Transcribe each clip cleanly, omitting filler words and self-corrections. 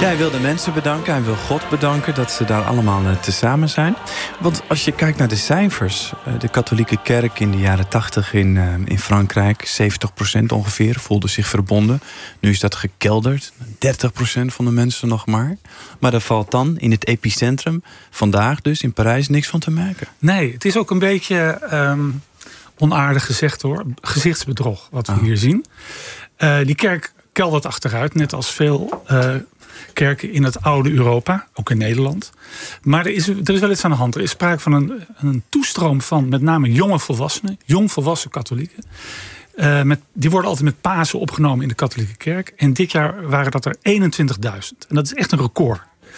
Ja, hij wil de mensen bedanken, hij wil God bedanken dat ze daar allemaal tezamen zijn. Want als je kijkt naar de cijfers, de katholieke kerk in de jaren 80 in Frankrijk, 70% ongeveer, voelde zich verbonden. Nu is dat gekelderd, 30% van de mensen nog maar. Maar daar valt dan in het epicentrum vandaag dus in Parijs niks van te merken. Nee, het is ook een beetje onaardig gezegd hoor, gezichtsbedrog wat we hier zien. Die kerk keldert achteruit, net als veel kerken in het oude Europa, ook in Nederland. Maar er is wel iets aan de hand. Er is sprake van een toestroom van met name jongvolwassen katholieken. Die worden altijd met Pasen opgenomen in de katholieke kerk. En dit jaar waren dat er 21.000. En dat is echt een record.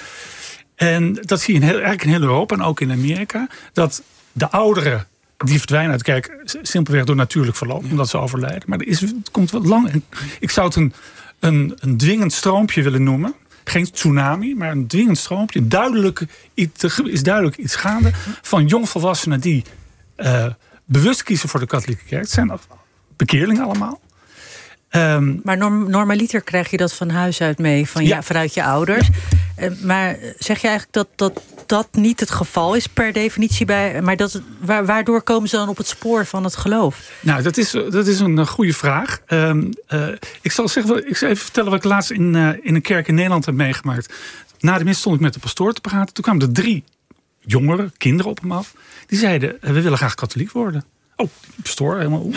En dat zie je eigenlijk in heel Europa en ook in Amerika. Dat de ouderen die verdwijnen uit de kerk simpelweg door natuurlijk verloop, omdat ze overlijden. Maar het komt wat lang. Ik zou het een dwingend stroompje willen noemen. Geen tsunami, maar een dwingend stroompje. Is duidelijk iets gaande van jongvolwassenen die bewust kiezen voor de katholieke kerk. Het zijn bekeerlingen allemaal. Maar normaliter krijg je dat van huis uit mee, vanuit je ouders. Ja. Maar zeg je eigenlijk dat niet het geval is per definitie maar waardoor komen ze dan op het spoor van het geloof? Nou, dat is een goede vraag. Ik zal even vertellen wat ik laatst in een kerk in Nederland heb meegemaakt. Na de mis stond ik met de pastoor te praten. Toen kwamen er 3 jongeren, kinderen op hem af. Die zeiden, we willen graag katholiek worden. Oh, pastoor, helemaal.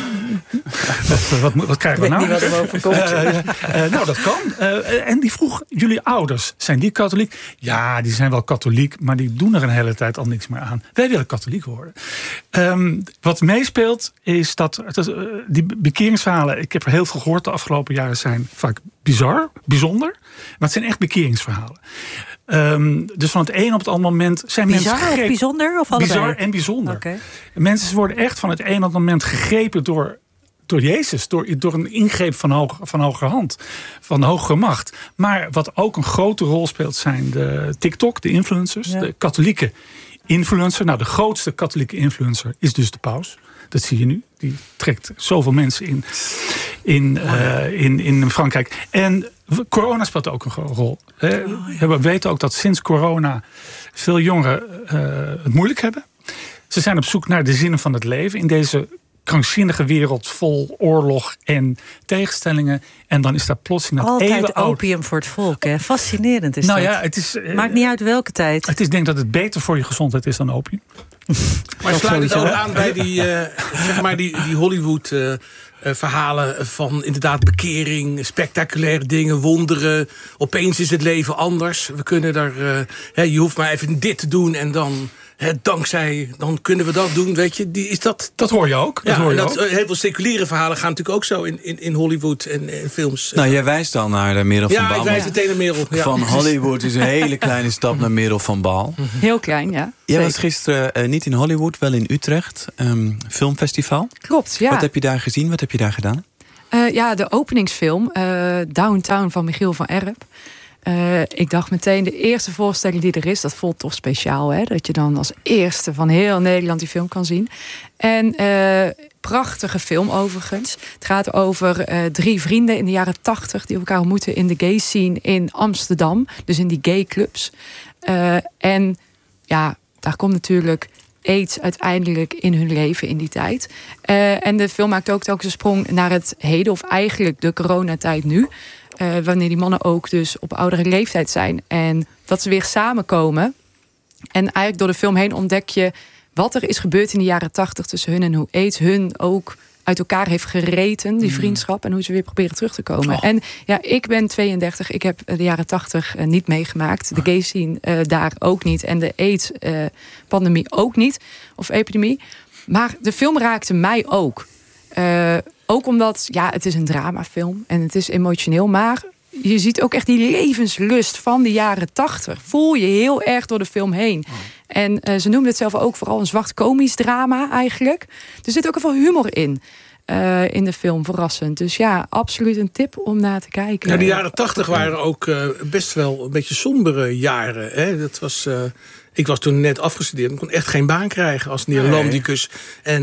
Wat krijgen we nou? Ik weet niet wat er overkomt. Nou, dat kan. En die vroeg, jullie ouders, zijn die katholiek? Ja, die zijn wel katholiek, maar die doen er een hele tijd al niks meer aan. Wij willen katholiek worden. Wat meespeelt is dat die bekeringsverhalen, ik heb er heel veel gehoord de afgelopen jaren, zijn vaak bijzonder. Maar het zijn echt bekeringsverhalen. Dus van het een op het andere moment zijn mensen gegrepen. Bizar of bijzonder? Of allebei? Bizar en bijzonder. Okay. Mensen worden echt van het een op het moment gegrepen door Jezus. Door een ingreep van hogere hand. Van hogere macht. Maar wat ook een grote rol speelt zijn de TikTok, de influencers. Ja. De katholieke influencer. Nou, de grootste katholieke influencer is dus de paus. Dat zie je nu. Die trekt zoveel mensen in Frankrijk. En corona speelt ook een rol. We weten ook dat sinds corona veel jongeren het moeilijk hebben. Ze zijn op zoek naar de zinnen van het leven in deze krankzinnige wereld vol oorlog en tegenstellingen. En dan is daar plotseling dat altijd eeuwenoud opium voor het volk. Hè? Fascinerend is nou dat. Ja, het is, maakt niet uit welke tijd. Ik denk dat het beter voor je gezondheid is dan opium. Maar sluit het ook aan bij die Hollywood verhalen van inderdaad bekering, spectaculaire dingen, wonderen. Opeens is het leven anders. We kunnen je hoeft maar even dit te doen en dan dankzij, dan kunnen we dat doen, weet je. Dat hoor je ook. Heel veel seculiere verhalen gaan natuurlijk ook zo in Hollywood en films. Nou, jij wijst al naar Merel van Baal. Ja, ik wijs meteen naar Merel. Ja. Van Hollywood is een hele kleine stap naar Merel van Baal. Heel klein, ja. Jij was gisteren niet in Hollywood, wel in Utrecht. Filmfestival. Klopt, ja. Wat heb je daar gezien? Wat heb je daar gedaan? De openingsfilm, Downtown van Michiel van Erp. Ik dacht meteen, de eerste voorstelling die er is, dat voelt toch speciaal. Hè? Dat je dan als eerste van heel Nederland die film kan zien. En prachtige film overigens. Het gaat over 3 vrienden in de jaren 80 die elkaar ontmoeten in de gay scene in Amsterdam. Dus in die gay clubs. En ja, daar komt natuurlijk AIDS uiteindelijk in hun leven in die tijd. En de film maakt ook telkens een sprong naar het heden, of eigenlijk de coronatijd nu. Wanneer die mannen ook dus op oudere leeftijd zijn. En dat ze weer samenkomen. En eigenlijk door de film heen ontdek je wat er is gebeurd in de jaren 80 tussen hun en hoe AIDS hun ook uit elkaar heeft gereten, die vriendschap, en hoe ze weer proberen terug te komen. Oh. En ja, ik ben 32, ik heb de jaren 80 niet meegemaakt. De gay scene daar ook niet. En de AIDS-pandemie ook niet. Of epidemie. Maar de film raakte mij ook. Ook omdat, ja, het is een dramafilm en het is emotioneel, maar je ziet ook echt die levenslust van de jaren 80. Voel je heel erg door de film heen. Oh. En ze noemden het zelf ook vooral een zwart komisch drama eigenlijk. Er zit ook heel veel humor in de film, verrassend. Dus ja, absoluut een tip om naar te kijken. Ja, de jaren 80 waren ook best wel een beetje sombere jaren. Hè? Dat was... Ik was toen net afgestudeerd. Ik kon echt geen baan krijgen als neerlandicus. En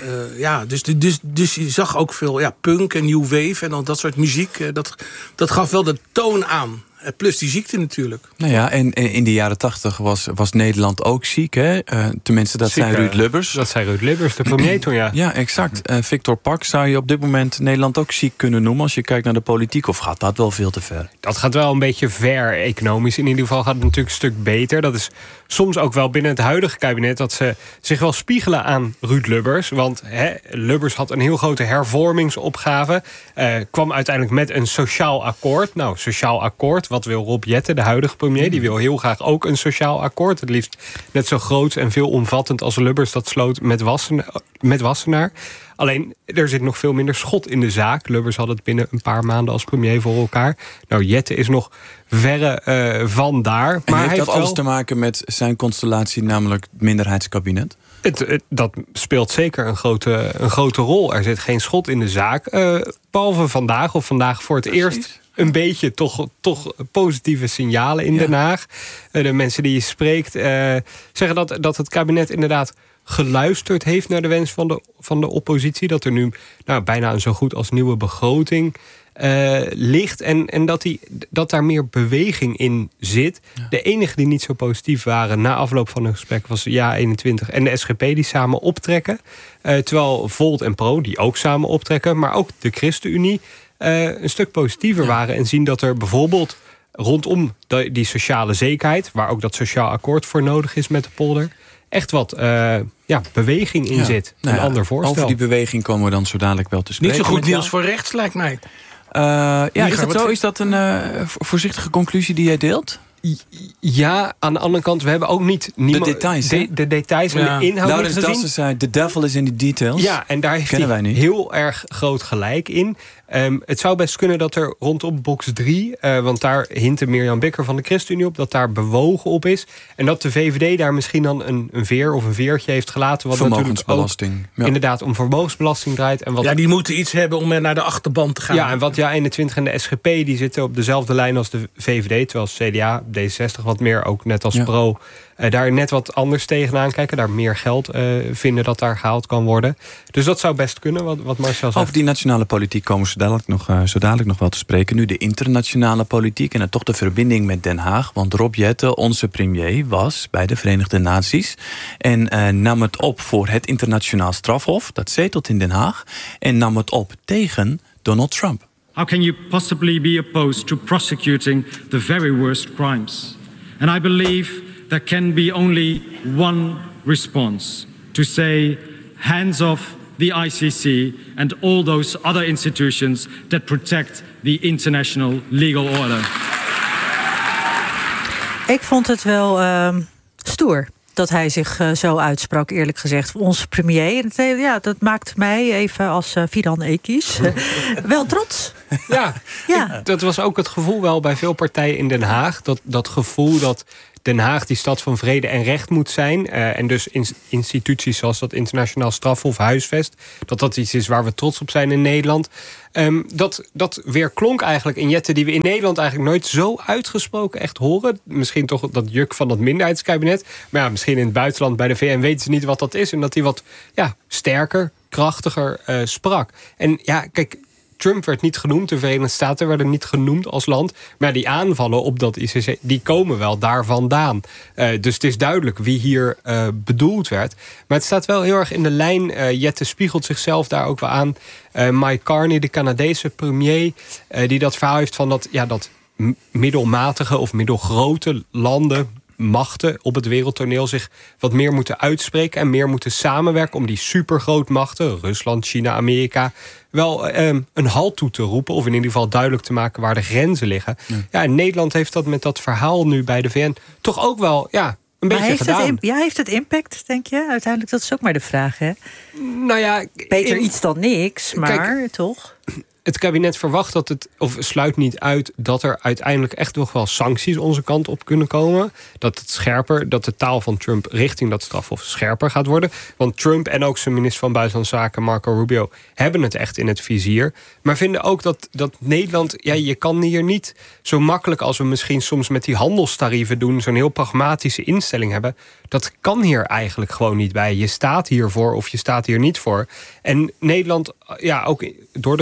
dus je zag ook veel punk en new wave en al dat soort muziek. Dat gaf wel de toon aan. Plus die ziekte natuurlijk. Nou ja, en in de jaren 80 was Nederland ook ziek, hè? Tenminste, dat zei Ruud Lubbers. Dat zei Ruud Lubbers, de premier toen, ja. Ja, exact. Victor Pak zou je op dit moment Nederland ook ziek kunnen noemen als je kijkt naar de politiek, of gaat dat wel veel te ver? Dat gaat wel een beetje ver economisch. In ieder geval gaat het natuurlijk een stuk beter. Dat is soms ook wel binnen het huidige kabinet dat ze zich wel spiegelen aan Ruud Lubbers. Want Lubbers had een heel grote hervormingsopgave. Kwam uiteindelijk met een sociaal akkoord. Nou, sociaal akkoord, wat wil Rob Jetten, de huidige premier? Die wil heel graag ook een sociaal akkoord. Het liefst net zo groot en veelomvattend als Lubbers dat sloot met Wassenaar. Alleen, er zit nog veel minder schot in de zaak. Lubbers had het binnen een paar maanden als premier voor elkaar. Nou, Jetten is nog verre van daar. Maar heeft dat alles te maken met zijn constellatie, namelijk het minderheidskabinet? Dat speelt zeker een grote rol. Er zit geen schot in de zaak. Behalve vandaag voor het eerst een beetje toch positieve signalen in Den Haag. De mensen die je spreekt zeggen dat het kabinet inderdaad geluisterd heeft naar de wens van de oppositie. Dat er nu bijna een zo goed als nieuwe begroting ligt. En dat daar meer beweging in zit. Ja. De enige die niet zo positief waren na afloop van een gesprek was JA21 en de SGP die samen optrekken. Terwijl Volt en Pro die ook samen optrekken. Maar ook de ChristenUnie een stuk positiever waren. En zien dat er bijvoorbeeld rondom die sociale zekerheid, waar ook dat sociaal akkoord voor nodig is met de polder, echt wat beweging in zit. Een ander voorstel. Over die beweging komen we dan zo dadelijk wel te spreken. Niet zo goed nieuws voor rechts, lijkt mij. Is dat zo? Is dat een voorzichtige conclusie die jij deelt? Ja, aan de andere kant, we hebben ook niet de details, de details en de inhoud Laurens Dassen zei, the devil is in the details. Ja, en daar heeft hij heel erg groot gelijk in. Het zou best kunnen dat er rondom box 3... want daar hintte Mirjam Bikker van de ChristenUnie op, dat daar bewogen op is. En dat de VVD daar misschien dan een veer of een veertje heeft gelaten. Wat vermogensbelasting. Inderdaad, om vermogensbelasting draait. En die moeten iets hebben om naar de achterban te gaan. Ja, en wat JA21 en de SGP, die zitten op dezelfde lijn als de VVD. Terwijl CDA, D66 wat meer, ook net als Pro, daar net wat anders tegenaan kijken. Daar meer geld vinden dat daar gehaald kan worden. Dus dat zou best kunnen, wat Marcel zegt. Over die nationale politiek komen we zo dadelijk nog wel te spreken. Nu de internationale politiek en dan toch de verbinding met Den Haag. Want Rob Jetten, onze premier, was bij de Verenigde Naties en nam het op voor het internationaal strafhof. Dat zetelt in Den Haag. En nam het op tegen Donald Trump. How can you possibly be opposed to prosecuting the very worst crimes? And I believe there can be only one response. To say, hands off the ICC and all those other institutions that protect the international legal order. Ik vond het wel stoer dat hij zich zo uitsprak, eerlijk gezegd. Onze premier. Dat maakt mij even als Fidan Ekies wel trots. Ja, dat was ook het gevoel wel bij veel partijen in Den Haag. Dat gevoel dat Den Haag die stad van vrede en recht moet zijn. En dus instituties zoals dat internationaal strafhof huisvest. Dat iets is waar we trots op zijn in Nederland. Dat weerklonk eigenlijk in Jetten die we in Nederland eigenlijk nooit zo uitgesproken echt horen. Misschien toch dat juk van dat minderheidskabinet. Maar misschien in het buitenland bij de VN weten ze niet wat dat is. En dat hij wat sterker, krachtiger sprak. En kijk, Trump werd niet genoemd, de Verenigde Staten werden niet genoemd als land. Maar die aanvallen op dat ICC, die komen wel daar vandaan. Dus het is duidelijk wie hier bedoeld werd. Maar het staat wel heel erg in de lijn. Jetten spiegelt zichzelf daar ook wel aan. Mike Carney, de Canadese premier, die dat verhaal heeft van dat middelmatige of middelgrote landen, machten op het wereldtoneel zich wat meer moeten uitspreken en meer moeten samenwerken om die supergrootmachten, Rusland, China, Amerika, wel een halt toe te roepen, of in ieder geval duidelijk te maken waar de grenzen liggen. Ja, en Nederland heeft dat met dat verhaal nu bij de VN toch ook wel een beetje gedaan. Heeft het impact, denk je? Uiteindelijk, dat is ook maar de vraag, hè? Nou ja, beter iets dan niks, maar kijk, toch? Het kabinet verwacht sluit niet uit dat er uiteindelijk echt nog wel sancties onze kant op kunnen komen. Dat de taal van Trump richting dat strafhof scherper gaat worden. Want Trump en ook zijn minister van Buitenlandse Zaken, Marco Rubio, hebben het echt in het vizier. Maar vinden ook dat Nederland, je kan hier niet zo makkelijk als we misschien soms met die handelstarieven doen, zo'n heel pragmatische instelling hebben. Dat kan hier eigenlijk gewoon niet bij. Je staat hiervoor of je staat hier niet voor. En Nederland, ook door de geschiedenis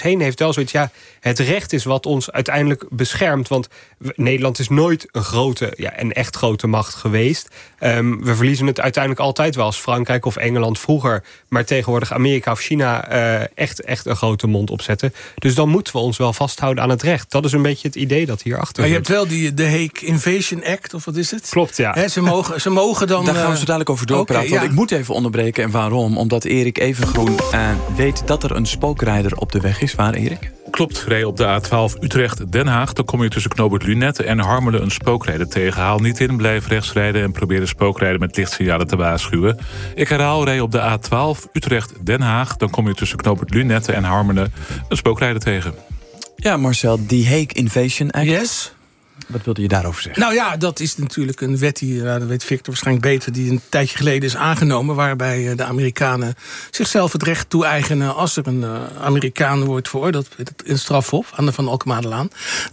ons heen heeft wel zoiets... het recht is wat ons uiteindelijk beschermt. Want Nederland is nooit een echt grote macht geweest. We verliezen het uiteindelijk altijd wel als Frankrijk of Engeland vroeger. Maar tegenwoordig Amerika of China echt een grote mond opzetten. Dus dan moeten we ons wel vasthouden aan het recht. Dat is een beetje het idee dat hierachter Maar je hebt wel de Hague Invasion Act, of wat is het? Klopt, ja. Ze mogen dan... Daar gaan we zo dadelijk over doorpraten. Want ik moet even onderbreken. En waarom? Omdat Erik Evengroen weet dat er een spookrijder op de weg is. Waar, Erik? Klopt, rij op de A12 Utrecht-Den Haag. Dan kom je tussen knooppunt Lunette en Harmelen een spookrijder tegen. Haal niet in, blijf rechts rijden en probeer de spookrijder met lichtsignalen te waarschuwen. Ik herhaal, rij op de A12 Utrecht-Den Haag. Dan kom je tussen knooppunt Lunette en Harmelen een spookrijder tegen. Ja, Marcel, die Hague Invasion Act. Yes. Wat wilde je daarover zeggen? Nou ja, dat is natuurlijk een wet die, dat weet Victor waarschijnlijk beter... die een tijdje geleden is aangenomen... waarbij de Amerikanen zichzelf het recht toe-eigenen... als er een Amerikaan wordt veroordeeld in strafhof... aan de Van Alkemadelaan...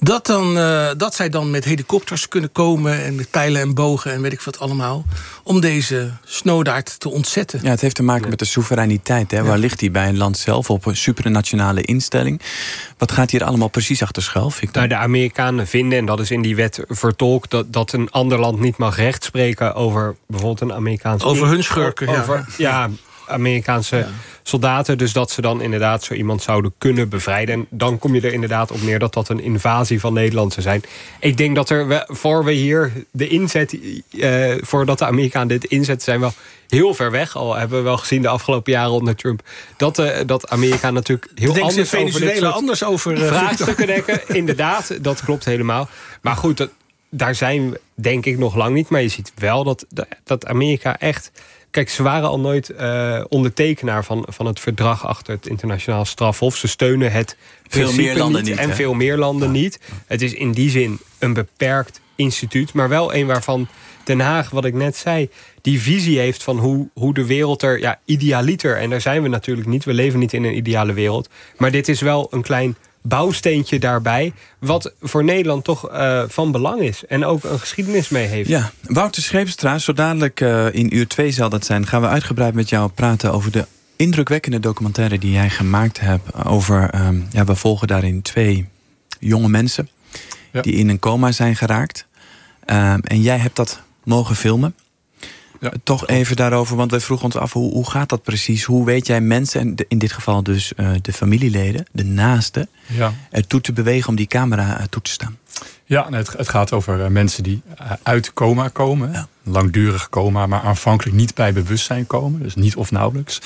dat zij dan met helikopters kunnen komen... en met pijlen en bogen en weet ik wat allemaal... om deze snowdaard te ontzetten. Ja, het heeft te maken met de soevereiniteit. Hè? Ja. Waar ligt die bij een land zelf? Op een supranationale instelling. Wat gaat hier allemaal precies achter schuil, Victor? Nou, de Amerikanen vinden, en dat is in die wet vertolkt... dat een ander land niet mag rechtspreken over bijvoorbeeld een Amerikaanse... Over hun schurken, Amerikaanse soldaten. Dus dat ze dan inderdaad zo iemand zouden kunnen bevrijden. En dan kom je er inderdaad op neer dat dat een invasie van Nederland zou zijn. Ik denk dat voor we hier de inzet... voordat de Amerikanen dit inzetten, zijn wel heel ver weg. Al hebben we wel gezien de afgelopen jaren onder Trump... dat Amerika natuurlijk heel anders over dit soort anders over vraagstukken denken. Inderdaad, dat klopt helemaal. Maar goed, daar zijn we denk ik nog lang niet. Maar je ziet wel dat Amerika echt... Kijk, ze waren al nooit ondertekenaar van het verdrag achter het internationaal strafhof. Ze steunen het veel meer landen niet. En veel meer landen niet. Het is in die zin een beperkt instituut, maar wel een waarvan Den Haag, wat ik net zei, die visie heeft van hoe de wereld er idealiter. En daar zijn we natuurlijk niet. We leven niet in een ideale wereld. Maar dit is wel een klein bouwsteentje daarbij, wat voor Nederland toch van belang is. En ook een geschiedenis mee heeft. Ja, Wouter Scheepstra, zo dadelijk in uur 2 zal dat zijn. Gaan we uitgebreid met jou praten over de indrukwekkende documentaire die jij gemaakt hebt. Over, we volgen daarin 2 jonge mensen die in een coma zijn geraakt. En jij hebt dat mogen filmen. Ja, toch even daarover, want wij vroegen ons af, hoe gaat dat precies? Hoe weet jij mensen, en in dit geval dus de familieleden, de naasten, ertoe te bewegen om die camera toe te staan? Ja, het gaat over mensen die uit coma komen. Ja. Langdurig coma, maar aanvankelijk niet bij bewustzijn komen. Dus niet of nauwelijks.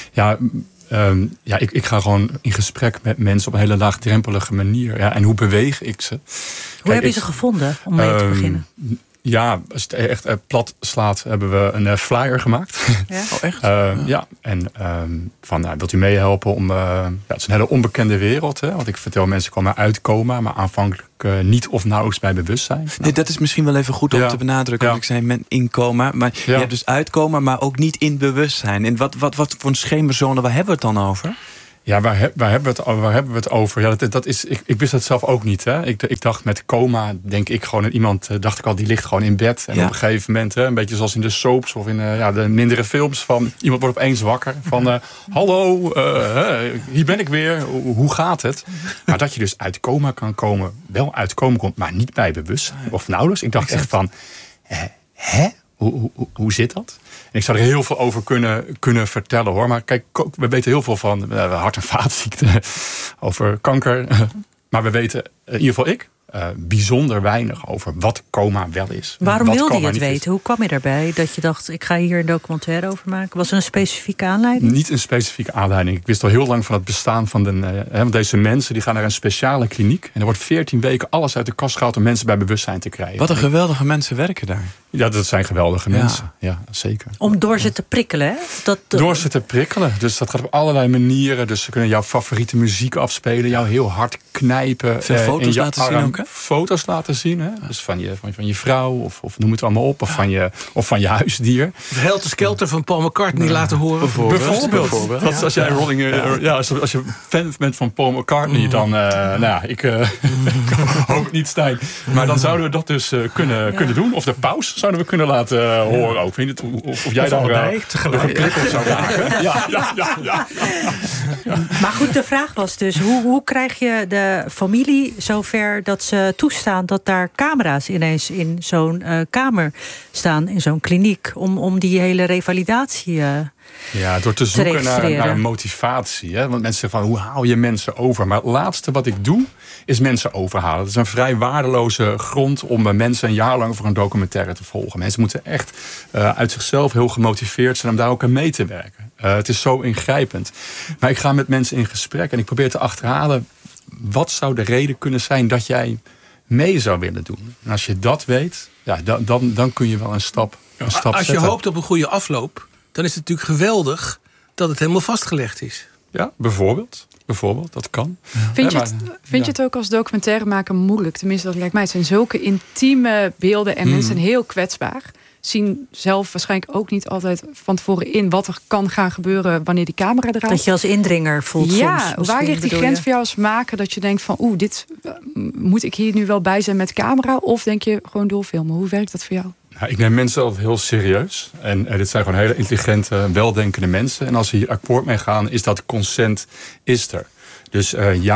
Ik ga gewoon in gesprek met mensen op een hele laagdrempelige manier. Ja, en hoe beweeg ik ze? Hoe heb je ze gevonden, om mee te beginnen? Ja, als het echt plat slaat, hebben we een flyer gemaakt. Ja? Oh, echt? Wilt u meehelpen om... het is een hele onbekende wereld. Hè? Want ik vertel, mensen komen uit coma, maar aanvankelijk niet of nauwelijks bij bewustzijn. Nee, dat is misschien wel even goed om te benadrukken. Want ik zei in coma, maar je hebt dus uitkomen, maar ook niet in bewustzijn. En wat voor een schemerzone, waar hebben we het dan over? Ja, waar hebben we het over? Ja, dat is, ik wist het zelf ook niet. Hè? Ik dacht met coma, denk ik gewoon aan iemand, dacht ik al, die ligt gewoon in bed. En op een gegeven moment, een beetje zoals in de soaps of in de mindere films, van iemand wordt opeens wakker. Van hallo, hier ben ik weer, hoe gaat het? Maar dat je dus uit coma kan komen, wel uit coma komt, maar niet bij bewustzijn of nauwelijks. Ik dacht echt van, hè? Hoe zit dat? En ik zou er heel veel over kunnen vertellen, hoor. Maar kijk, we weten heel veel van hart- en vaatziekten, over kanker. Maar we weten, in ieder geval bijzonder weinig over wat coma wel is. Waarom wilde je het weten? Hoe kwam je daarbij dat je dacht, ik ga hier een documentaire over maken? Was er een specifieke aanleiding? Niet een specifieke aanleiding. Ik wist al heel lang van het bestaan van want deze mensen die gaan naar een speciale kliniek. En er wordt 14 weken alles uit de kast gehaald om mensen bij bewustzijn te krijgen. Wat een geweldige mensen werken daar. Ja, dat zijn geweldige mensen. Ja, zeker. Om door ze te prikkelen, hè? Door ze te prikkelen. Dus dat gaat op allerlei manieren. Dus ze kunnen jouw favoriete muziek afspelen. Jou heel hard knijpen. Veel foto's laten zien ook, hè? Foto's laten zien. Hè? Dus van je vrouw. Of noem het allemaal op. Of van je huisdier. De Helter Skelter van Paul McCartney laten horen. Bijvoorbeeld. Dat als jij als je fan bent van Paul McCartney, dan ik hoop niet, Stijn. Maar dan zouden we dat dus kunnen doen. Of de paus zouden we kunnen laten horen ook. Vind je het, of jij daar nog een klik op zou maken? Ja. Maar goed, de vraag was dus, hoe krijg je de familie zover dat ze toestaan dat daar camera's ineens in zo'n kamer staan, in zo'n kliniek, om die hele revalidatie door te zoeken naar een motivatie. Hè? Want mensen zeggen van, hoe haal je mensen over? Maar het laatste wat ik doe, is mensen overhalen. Het is een vrij waardeloze grond om mensen een jaar lang voor een documentaire te volgen. Mensen moeten echt uit zichzelf heel gemotiveerd zijn om daar ook aan mee te werken. Het is zo ingrijpend. Maar ik ga met mensen in gesprek en ik probeer te achterhalen, wat zou de reden kunnen zijn dat jij mee zou willen doen? En als je dat weet, dan kun je wel een stap zetten. Als je hoopt op een goede afloop, dan is het natuurlijk geweldig dat het helemaal vastgelegd is. Ja, bijvoorbeeld, dat kan. Vind je het ook als documentairemaker moeilijk? Tenminste, dat lijkt mij. Het zijn zulke intieme beelden en mensen zijn heel kwetsbaar. Zien zelf waarschijnlijk ook niet altijd van tevoren in wat er kan gaan gebeuren wanneer die camera eruit. Dat je als indringer voelt soms. Waar ligt die grens voor jou als maker dat je denkt van dit moet ik hier nu wel bij zijn met camera? Of denk je gewoon doorfilmen? Hoe werkt dat voor jou? Nou, ik neem mensen altijd heel serieus. En dit zijn gewoon hele intelligente, weldenkende mensen. En als ze hier akkoord mee gaan, is dat consent is er. Dus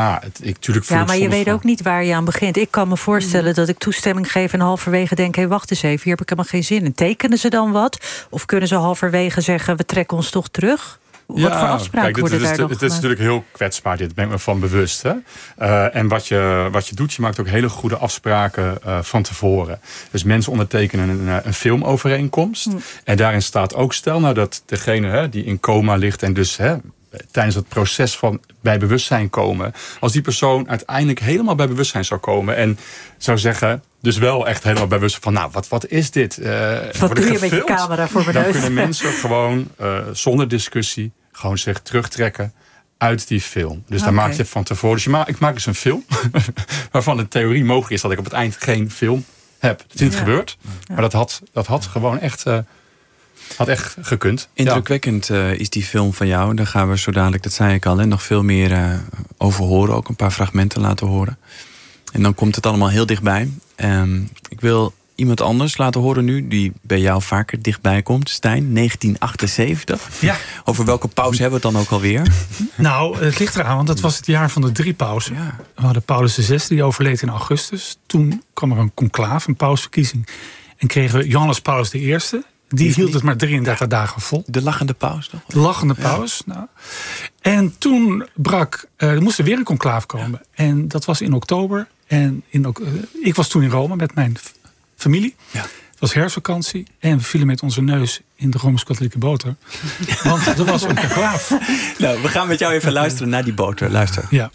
maar je weet ook niet waar je aan begint. Ik kan me voorstellen dat ik toestemming geef en halverwege denk, wacht eens even, hier heb ik helemaal geen zin in. Tekenen ze dan wat? Of kunnen ze halverwege zeggen, we trekken ons toch terug? Wat voor afspraken worden daar nog gemaakt? Het is natuurlijk heel kwetsbaar, dit ben ik me van bewust. Hè? En wat je doet, je maakt ook hele goede afspraken van tevoren. Dus mensen ondertekenen een filmovereenkomst. En daarin staat ook, stel dat degene die in coma ligt en dus tijdens het proces van bij bewustzijn komen, als die persoon uiteindelijk helemaal bij bewustzijn zou komen en zou zeggen, dus wel echt helemaal bij bewustzijn van, wat is dit? Wat doe je met je camera voor mijn neus? Dan kunnen mensen gewoon zonder discussie gewoon zich terugtrekken uit die film. Dus dan maak je het van tevoren. Dus ik maak dus een film waarvan de theorie mogelijk is dat ik op het eind geen film heb. Het is niet gebeurd, maar dat had gewoon echt had echt gekund. Indrukwekkend is die film van jou. Daar gaan we zo dadelijk, dat zei ik al, nog veel meer over horen. Ook een paar fragmenten laten horen. En dan komt het allemaal heel dichtbij. Ik wil iemand anders laten horen nu, die bij jou vaker dichtbij komt. Stijn, 1978. Ja. Over welke pauze hebben we het dan ook alweer? Nou, het ligt eraan, want dat was het jaar van de 3 pauzen. Ja. We hadden Paulus VI, die overleed in augustus. Toen kwam er een conclave, een pausverkiezing. En kregen we Johannes Paulus I. Die hield het maar 33 dagen vol. De lachende paus, toch? De lachende paus. Nou. En toen er moest er weer een conclave komen. En dat was in oktober. En ik was toen in Rome met mijn familie. Ja. Het was herfstvakantie. En we vielen met onze neus in de Rooms-Katholieke boter. Want er was een conclave. Nou, we gaan met jou even luisteren naar die boter. Luister. Ja.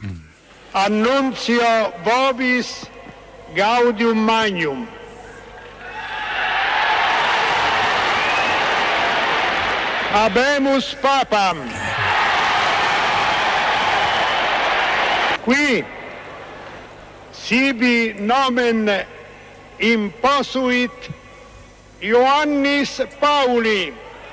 Annuncio vobis gaudium magnum. Habemus papam. Qui sibi nomen imposuit Ioannis Pauli.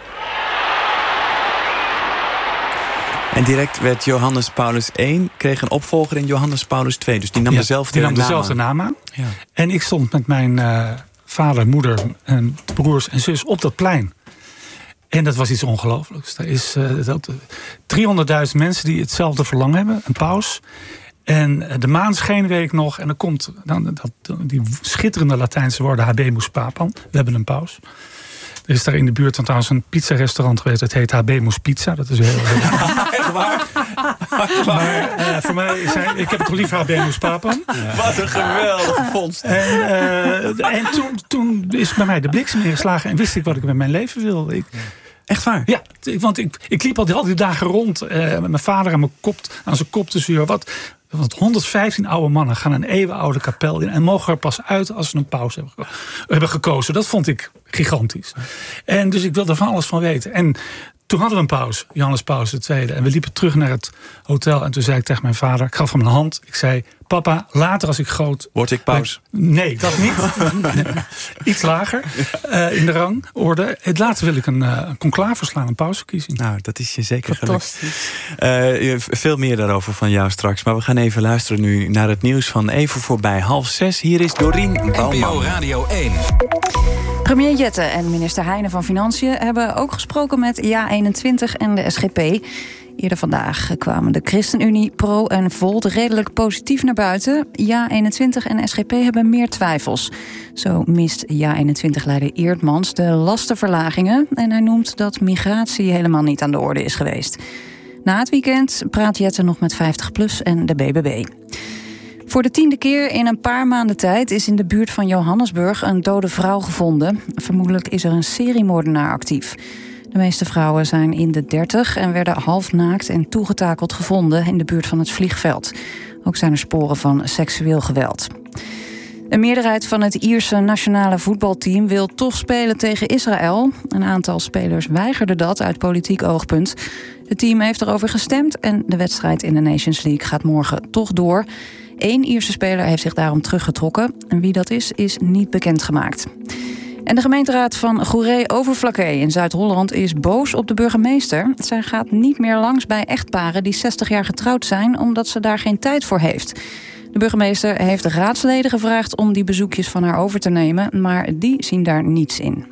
En direct werd Johannes Paulus I, kreeg een opvolger in Johannes Paulus II. Dus die nam dezelfde naam aan. Ja. En ik stond met mijn vader, moeder en broers en zus op dat plein. En dat was iets ongelooflijks. Er is 300.000 mensen die hetzelfde verlangen hebben. Een paus. En de maan scheen, weet ik nog. En dan komt die schitterende Latijnse woorden Habemus Papam. We hebben een paus. Er is daar in de buurt trouwens een pizzarestaurant geweest. Het heet Habemus Pizza. Dat is heel echt waar? Maar voor mij ik heb het toch liever Habemus Papam. Ja. Wat een geweldige vondst. En toen is bij mij de bliksem ingeslagen. En wist ik wat ik met mijn leven wilde. Echt waar? Ja, want ik liep al die dagen rond met mijn vader aan zijn kop te zuren. Want 115 oude mannen gaan een eeuwenoude kapel in en mogen er pas uit als ze een paus hebben gekozen. Dat vond ik gigantisch. En dus ik wilde er van alles van weten. En toen hadden we een paus, Johannes Paulus II. En we liepen terug naar het hotel. En toen zei ik tegen mijn vader, ik gaf hem een hand. Ik zei, papa, later als ik groot... Word ik paus? Nee, dat niet. Iets lager in de rangorde. Later wil ik een conclave slaan, een pausverkiezing. Nou, dat is je zeker gelukt. Veel meer daarover van jou straks. Maar we gaan even luisteren nu naar het nieuws van even voorbij 5:30. Hier is Dorien Bouwman. NPO Radio 1. Premier Jette en minister Heijnen van Financiën hebben ook gesproken met JA21 en de SGP. Eerder vandaag kwamen de ChristenUnie, Pro en Volt redelijk positief naar buiten. JA21 en SGP hebben meer twijfels. Zo mist JA21-leider Eertmans de lastenverlagingen en hij noemt dat migratie helemaal niet aan de orde is geweest. Na het weekend praat Jette nog met 50PLUS en de BBB. Voor de 10e keer in een paar maanden tijd is in de buurt van Johannesburg een dode vrouw gevonden. Vermoedelijk is er een seriemoordenaar actief. De meeste vrouwen zijn in de 30 en werden halfnaakt en toegetakeld gevonden in de buurt van het vliegveld. Ook zijn er sporen van seksueel geweld. Een meerderheid van het Ierse nationale voetbalteam wil toch spelen tegen Israël. Een aantal spelers weigerde dat uit politiek oogpunt. Het team heeft erover gestemd en de wedstrijd in de Nations League gaat morgen toch door. 1 Ierse speler heeft zich daarom teruggetrokken. En wie dat is niet bekendgemaakt. En de gemeenteraad van Goeree-Overflakkee in Zuid-Holland is boos op de burgemeester. Zij gaat niet meer langs bij echtparen die 60 jaar getrouwd zijn, omdat ze daar geen tijd voor heeft. De burgemeester heeft raadsleden gevraagd om die bezoekjes van haar over te nemen, maar die zien daar niets in.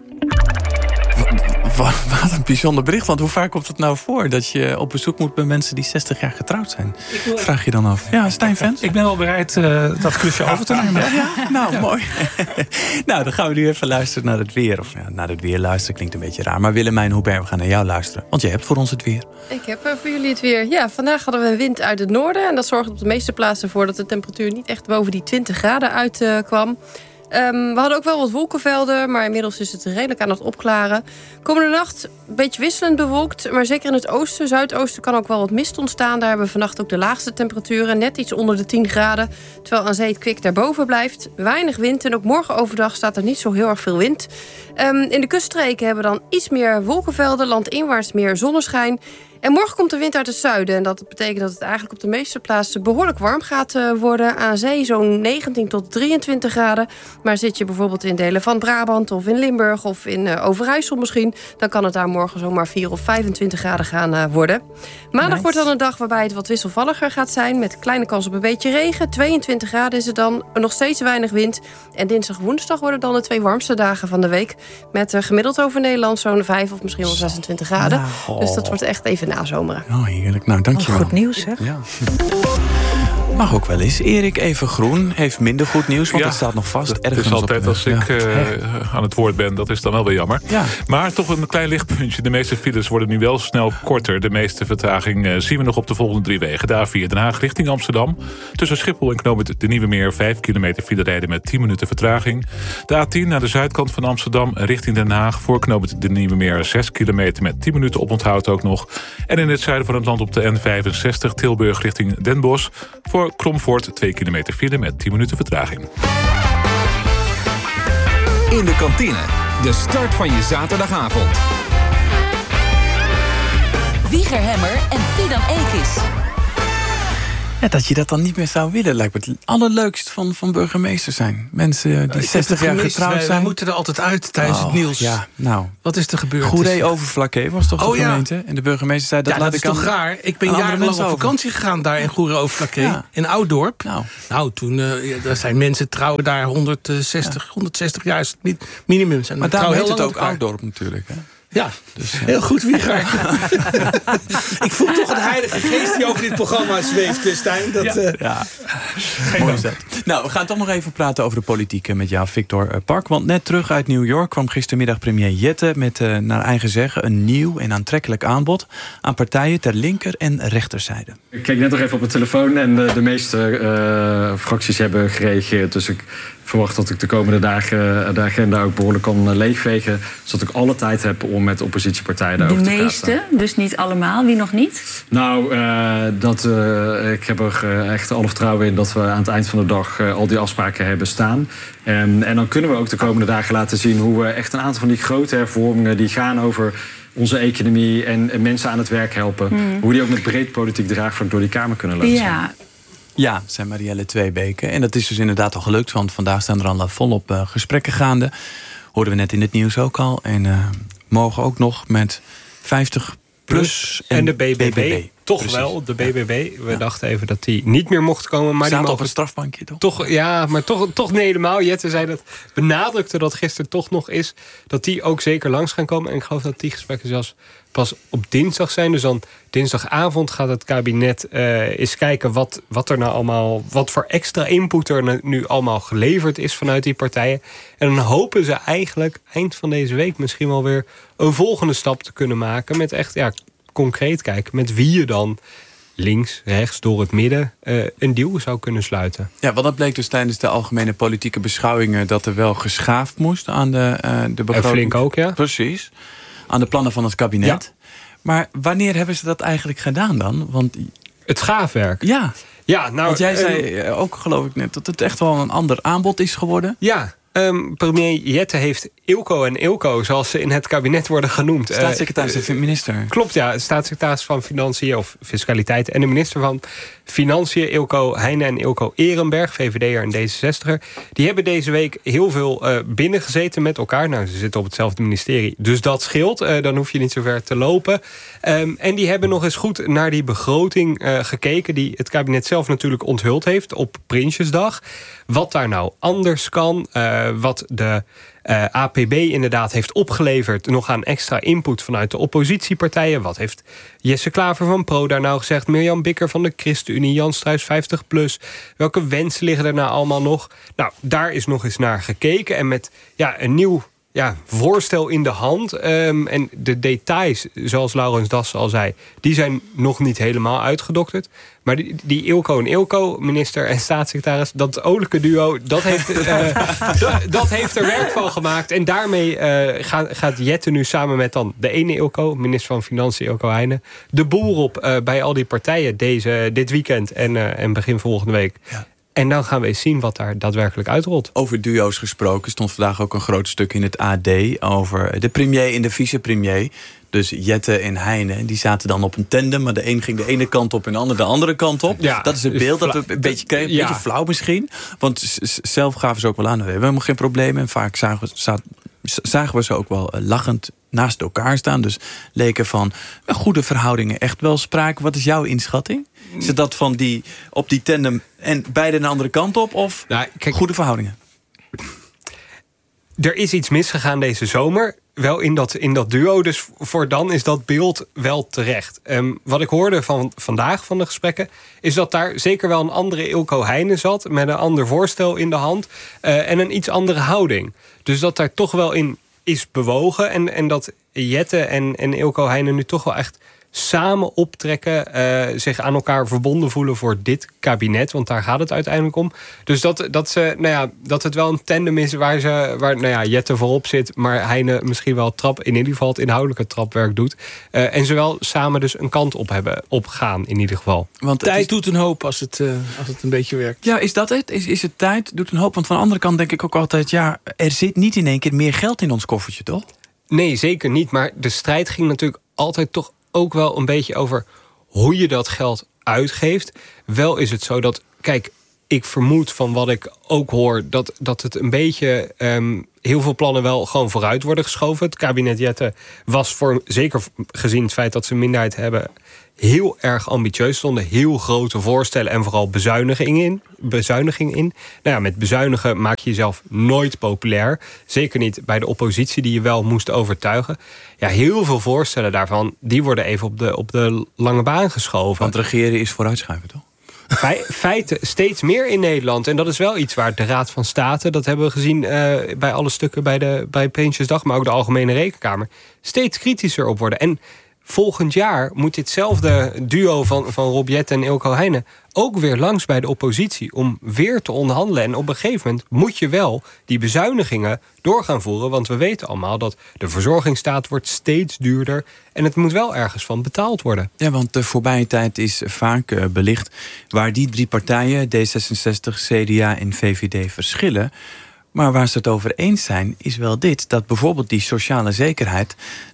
Wat een bijzonder bericht, want hoe vaak komt het nou voor dat je op bezoek moet bij mensen die 60 jaar getrouwd zijn? Vraag je dan af. Ja, Stijn-fans? Ik ben wel bereid dat klusje over te nemen. Nou, mooi. Nou, dan gaan we nu even luisteren naar het weer. Of naar het weer luisteren klinkt een beetje raar. Maar Willemijn Hubert, we gaan naar jou luisteren. Want jij hebt voor ons het weer. Ik heb voor jullie het weer. Ja, vandaag hadden we een wind uit het noorden. En dat zorgde op de meeste plaatsen voor dat de temperatuur niet echt boven die 20 graden uitkwam. We hadden ook wel wat wolkenvelden, maar inmiddels is het redelijk aan het opklaren. Komende nacht een beetje wisselend bewolkt, maar zeker in het oosten, zuidoosten kan ook wel wat mist ontstaan. Daar hebben we vannacht ook de laagste temperaturen, net iets onder de 10 graden. Terwijl aan zee het kwik daarboven blijft. Weinig wind en ook morgen overdag staat er niet zo heel erg veel wind. In de kuststreken hebben we dan iets meer wolkenvelden, landinwaarts meer zonneschijn. En morgen komt de wind uit het zuiden. En dat betekent dat het eigenlijk op de meeste plaatsen behoorlijk warm gaat worden. Aan zee zo'n 19 tot 23 graden. Maar zit je bijvoorbeeld in delen van Brabant of in Limburg of in Overijssel misschien, dan kan het daar morgen zomaar 4 of 25 graden gaan worden. Maandag wordt dan een dag waarbij het wat wisselvalliger gaat zijn, met kleine kans op een beetje regen. 22 graden is het dan, nog steeds weinig wind. En dinsdag, woensdag worden dan de 2 warmste dagen van de week. Met gemiddeld over Nederland zo'n 5 of misschien wel 26 graden. Nou, dus dat wordt echt even nazomeren. Oh, heerlijk. Nou, dankjewel. Goed nieuws, hè? Ja. Mag ook wel eens. Erik Even Groen heeft minder goed nieuws, want het staat nog vast. Het is altijd als ik aan het woord ben, dat is dan wel weer jammer. Ja. Maar toch een klein lichtpuntje. De meeste files worden nu wel snel korter. De meeste vertraging zien we nog op de volgende 3 wegen. De A4 Den Haag richting Amsterdam. Tussen Schiphol en Knooppunt de Nieuwe Meer 5 kilometer file rijden met 10 minuten vertraging. De A10 naar de zuidkant van Amsterdam richting Den Haag. Voor Knooppunt de Nieuwe Meer 6 kilometer met 10 minuten oponthoud ook nog. En in het zuiden van het land op de N65 Tilburg richting Den Bosch. Voor Kromvoort 2 kilometer file met 10 minuten vertraging. In de kantine, de start van je zaterdagavond. Wieger Hemmer en Fidan Ekis. Ja, dat je dat dan niet meer zou willen, lijkt me het allerleukst van burgemeester zijn. Mensen die 60 jaar getrouwd zijn. Wij moeten er altijd uit tijdens het nieuws. Ja, nou. Wat is er gebeurd? Goeree-Overflakkee was toch de gemeente? Ja. En de burgemeester zei, dat laat ik aan. Dat is toch raar? Ik ben jarenlang op vakantie gegaan daar in Goeree-Overflakkee. In Ouddorp. Nou, toen daar zijn mensen trouwen daar 160 jaar is het niet minimum. Zijn maar daarom heet het ook Ouddorp natuurlijk, hè? Ja, dus, heel goed, Wieger. Ik voel toch een heilige geest die over dit programma zweeft, Stijn. Nou, we gaan toch nog even praten over de politiek met jou, Victor Park. Want net terug uit New York kwam gistermiddag premier Jette met, naar eigen zeggen, een nieuw en aantrekkelijk aanbod aan partijen ter linker- en rechterzijde. Ik keek net nog even op mijn telefoon en de meeste fracties hebben gereageerd. Dus ik verwacht dat ik de komende dagen de agenda ook behoorlijk kan leegvegen. Zodat ik alle tijd heb om met oppositiepartijen daarover te praten. De meeste? Dus niet allemaal? Wie nog niet? Nou, ik heb er echt alle vertrouwen in dat we aan het eind van de dag al die afspraken hebben staan. En dan kunnen we ook de komende dagen laten zien hoe we echt een aantal van die grote hervormingen die gaan over onze economie en mensen aan het werk helpen. Hoe die ook met breed politiek draagvlak door die Kamer kunnen laten zien. Ja, zei Marielle Tweebeke. En dat is dus inderdaad al gelukt, want vandaag staan er al volop gesprekken gaande. Hoorden we net in het nieuws ook al. En morgen ook nog met 50PLUS en de BBB. toch wel, de BBB. We dachten even dat die niet meer mocht komen. Maar staat die op een strafbankje, toch? Maar toch niet helemaal. Jette zei dat, benadrukte dat gisteren toch nog is... dat die ook zeker langs gaan komen. En ik geloof dat die gesprekken zelfs pas op dinsdag zijn. Dus dan dinsdagavond gaat het kabinet eens kijken... wat er nou allemaal, wat voor extra input er nu allemaal geleverd is vanuit die partijen. En dan hopen ze eigenlijk eind van deze week misschien wel weer... een volgende stap te kunnen maken met echt concreet kijken... met wie je dan links, rechts, door het midden een deal zou kunnen sluiten. Ja, want dat bleek dus tijdens de algemene politieke beschouwingen... dat er wel geschaafd moest aan de begroting. En flink ook, ja. Precies. Aan de plannen van het kabinet. Ja. Maar wanneer hebben ze dat eigenlijk gedaan dan? Want het schaafwerk? Ja. Ja, nou, want jij zei ook, geloof ik net... dat het echt wel een ander aanbod is geworden. Ja. Premier Jette heeft Ilko en Ilko, zoals ze in het kabinet worden genoemd. Staatssecretaris en minister. Klopt, ja. Staatssecretaris van Financiën of Fiscaliteit en de minister van Financiën, Ilko Heijnen en Ilko Ehrenberg, VVD'er en D66'er. Die hebben deze week heel veel binnengezeten met elkaar. Nou, ze zitten op hetzelfde ministerie, dus dat scheelt. Dan hoef je niet zo ver te lopen. En die hebben nog eens goed naar die begroting gekeken, die het kabinet zelf natuurlijk onthuld heeft op Prinsjesdag. Wat daar nou anders kan, wat de APB inderdaad heeft opgeleverd... nog aan extra input vanuit de oppositiepartijen. Wat heeft Jesse Klaver van Pro daar nou gezegd? Mirjam Bikker van de ChristenUnie, Jan Struijs 50+. Welke wensen liggen er nou allemaal nog? Nou, daar is nog eens naar gekeken. En met een nieuw voorstel in de hand. En de details, zoals Laurens Dassen al zei... die zijn nog niet helemaal uitgedokterd. Maar die Ilko en Ilko, minister en staatssecretaris... dat olijke duo, dat heeft er werk van gemaakt. En daarmee gaat Jette nu samen met dan de ene Ilko... minister van Financiën, Ilko Heijnen... de boel op bij al die partijen dit weekend en begin volgende week... Ja. En dan gaan we eens zien wat daar daadwerkelijk uitrolt. Over duo's gesproken stond vandaag ook een groot stuk in het AD... over de premier en de vicepremier. Dus Jette en Heijnen, die zaten dan op een tandem... maar de een ging de ene kant op en de ander de andere kant op. Ja, dat is het beeld dat we een beetje kregen. Een beetje flauw misschien. Want zelf gaven ze ook wel aan, we hebben helemaal geen probleem. En vaak zagen we ze ook wel lachend naast elkaar staan. Dus leken van goede verhoudingen echt wel sprake. Wat is jouw inschatting? Is het dat van op die tandem en beide de andere kant op? Of kijk, goede verhoudingen? Er is iets misgegaan deze zomer. Wel in dat duo. Dus voor dan is dat beeld wel terecht. Wat ik hoorde vandaag van de gesprekken... is dat daar zeker wel een andere Ilko Heijnen zat... met een ander voorstel in de hand. En een iets andere houding. Dus dat daar toch wel in is bewogen. En dat Jette en Ilko Heijnen nu toch wel echt... samen optrekken, zich aan elkaar verbonden voelen voor dit kabinet. Want daar gaat het uiteindelijk om. Dus dat het wel een tandem is waar Jette voorop zit... maar Heijnen misschien wel in ieder geval het inhoudelijke trapwerk doet. En ze wel samen dus een kant op gaan in ieder geval. Want tijd doet een hoop als het een beetje werkt. Ja, is dat het? Is het tijd doet een hoop? Want van de andere kant denk ik ook altijd... er zit niet in één keer meer geld in ons koffertje, toch? Nee, zeker niet. Maar de strijd ging natuurlijk altijd toch... ook wel een beetje over hoe je dat geld uitgeeft. Wel is het zo dat, kijk, ik vermoed van wat ik ook hoor... dat het een beetje heel veel plannen wel gewoon vooruit worden geschoven. Het kabinet Jette was zeker gezien het feit dat ze een minderheid hebben... heel erg ambitieus, stonden heel grote voorstellen... en vooral bezuiniging in. Nou ja, met bezuinigen maak je jezelf nooit populair. Zeker niet bij de oppositie die je wel moest overtuigen. Ja, heel veel voorstellen daarvan... die worden even op de lange baan geschoven. Want regeren is vooruitschuiven, toch? Feiten steeds meer in Nederland. En dat is wel iets waar de Raad van State... dat hebben we gezien bij alle stukken bij Prinsjesdag... maar ook de Algemene Rekenkamer... steeds kritischer op worden. En volgend jaar moet ditzelfde duo van Rob Jette en Ilko Heijnen... ook weer langs bij de oppositie om weer te onderhandelen. En op een gegeven moment moet je wel die bezuinigingen door gaan voeren. Want we weten allemaal dat de verzorgingsstaat wordt steeds duurder... en het moet wel ergens van betaald worden. Ja, want de voorbije tijd is vaak belicht... waar die drie partijen, D66, CDA en VVD, verschillen... maar waar ze het over eens zijn, is wel dit... dat bijvoorbeeld die sociale zekerheid...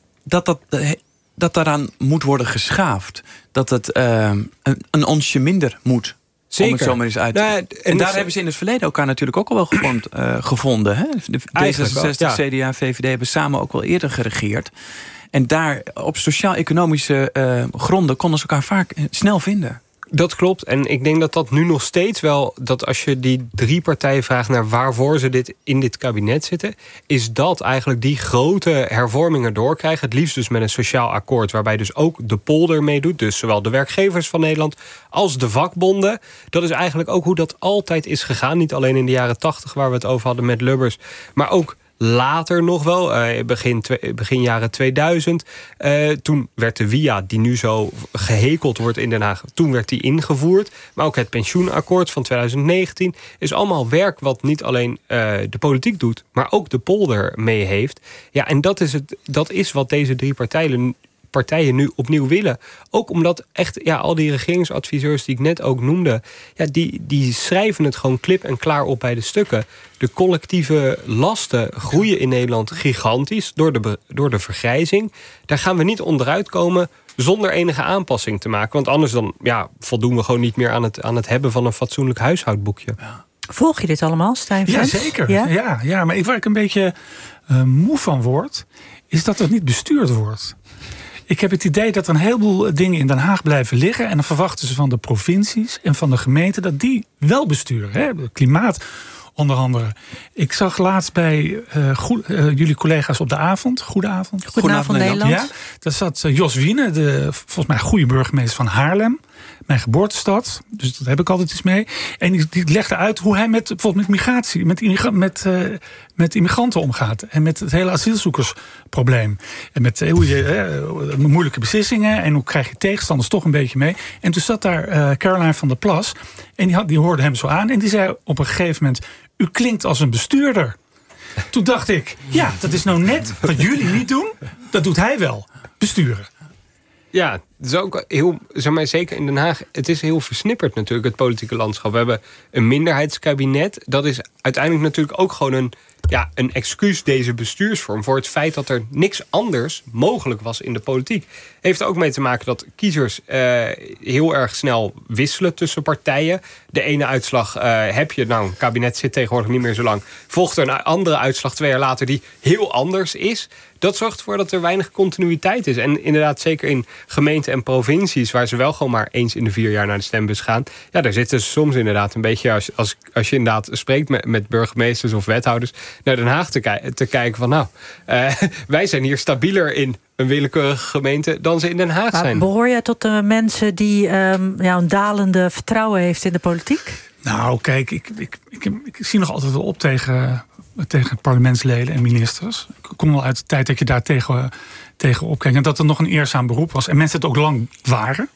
dat daaraan moet worden geschaafd. Dat het een onsje minder moet. Zeker. Om het zo maar eens uit te... En daar hebben ze in het verleden elkaar natuurlijk ook al wel gevonden. Hè? De D66, CDA en VVD hebben samen ook wel eerder geregeerd. En daar op sociaal-economische gronden konden ze elkaar vaak snel vinden. Dat klopt. En ik denk dat dat nu nog steeds wel... dat als je die 3 partijen vraagt naar waarvoor ze in dit kabinet zitten... is dat eigenlijk die grote hervormingen doorkrijgen. Het liefst dus met een sociaal akkoord... waarbij dus ook de polder meedoet. Dus zowel de werkgevers van Nederland als de vakbonden. Dat is eigenlijk ook hoe dat altijd is gegaan. Niet alleen in de jaren 80 waar we het over hadden met Lubbers... maar ook... later nog wel, begin jaren 2000. Toen werd de WIA, die nu zo gehekeld wordt in Den Haag... toen werd die ingevoerd. Maar ook het pensioenakkoord van 2019... is allemaal werk wat niet alleen de politiek doet... maar ook de polder mee heeft. Ja, en dat is wat deze 3 partijen nu opnieuw willen. Ook omdat echt al die regeringsadviseurs die ik net ook noemde... ja, die schrijven het gewoon klip en klaar op bij de stukken. De collectieve lasten groeien in Nederland gigantisch door de vergrijzing. Daar gaan we niet onderuit komen zonder enige aanpassing te maken. Want anders dan voldoen we gewoon niet meer aan het hebben van een fatsoenlijk huishoudboekje. Ja. Volg je dit allemaal, Stijn Vens? Ja, zeker. Ja, maar waar ik een beetje moe van word... is dat het niet bestuurd wordt. Ik heb het idee dat er een heleboel dingen in Den Haag blijven liggen... en dan verwachten ze van de provincies en van de gemeenten... dat die wel besturen. Hè? Klimaat onder andere. Ik zag laatst bij jullie collega's op de avond... Goedenavond Nederland. Ja, daar zat Jos Wiene, de volgens mij goede burgemeester van Haarlem... mijn geboortestad, dus dat heb ik altijd iets mee. En die legde uit hoe hij bijvoorbeeld met migratie... met immigranten omgaat. En met het hele asielzoekersprobleem. En met hoe je moeilijke beslissingen... en hoe krijg je tegenstanders toch een beetje mee. En toen zat daar Caroline van der Plas... en die hoorde hem zo aan... en die zei op een gegeven moment... u klinkt als een bestuurder. Toen dacht ik, ja, dat is nou net wat jullie niet doen. Dat doet hij wel, besturen. Ja, het is ook heel, zeg maar, zeker in Den Haag... het is heel versnipperd natuurlijk, het politieke landschap. We hebben een minderheidskabinet. Dat is uiteindelijk natuurlijk ook gewoon een excuus, deze bestuursvorm... voor het feit dat er niks anders mogelijk was in de politiek. Heeft er ook mee te maken dat kiezers heel erg snel wisselen tussen partijen. De ene uitslag heb je, een kabinet zit tegenwoordig niet meer zo lang... volgt er een andere uitslag 2 jaar later die heel anders is... Dat zorgt ervoor dat er weinig continuïteit is. En inderdaad, zeker in gemeenten en provincies... waar ze wel gewoon maar eens in de 4 jaar naar de stembus gaan... ja, daar zitten ze soms inderdaad een beetje... als je inderdaad spreekt met burgemeesters of wethouders... naar Den Haag te kijken van... wij zijn hier stabieler in een willekeurige gemeente... dan ze in Den Haag zijn. Behoor jij tot de mensen die een dalende vertrouwen heeft in de politiek? Nou, kijk, ik zie nog altijd wel op tegen parlementsleden en ministers. Ik kom wel uit de tijd dat je daar tegen opkijkt. En dat er nog een eerzaam beroep was. En mensen het ook lang waren.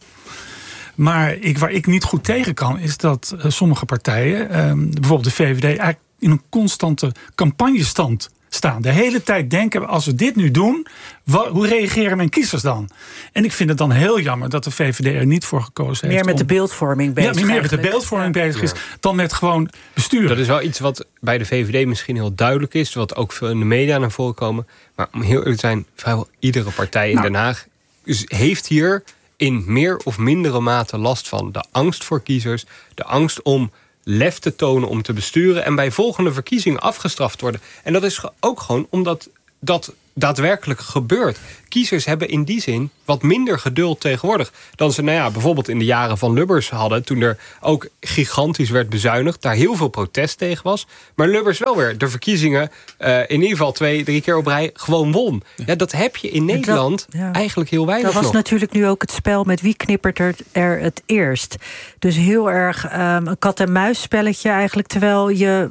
Maar waar ik niet goed tegen kan... is dat sommige partijen, bijvoorbeeld de VVD... eigenlijk in een constante campagnestand staan. De hele tijd denken, als we dit nu doen... hoe reageren mijn kiezers dan? En ik vind het dan heel jammer dat de VVD er niet voor gekozen heeft. Meer met de beeldvorming bezig. Ja, meer met de beeldvorming bezig is dan met gewoon besturen. Dat is wel iets wat bij de VVD misschien heel duidelijk is. Wat ook veel in de media naar voren komen. Maar om heel eerlijk te zijn, vrijwel iedere partij in Den Haag... heeft hier in meer of mindere mate last van. De angst voor kiezers, de angst om lef te tonen om te besturen... en bij volgende verkiezingen afgestraft worden. En dat is ook gewoon omdat dat daadwerkelijk gebeurt. Kiezers hebben in die zin wat minder geduld tegenwoordig... dan ze bijvoorbeeld in de jaren van Lubbers hadden... toen er ook gigantisch werd bezuinigd... daar heel veel protest tegen was. Maar Lubbers wel weer de verkiezingen... in ieder geval 2-3 keer op rij gewoon won. Ja, dat heb je in Nederland eigenlijk heel weinig nog. Dat was natuurlijk nu ook het spel met wie knippert er het eerst. Dus heel erg een kat-en-muis spelletje eigenlijk... terwijl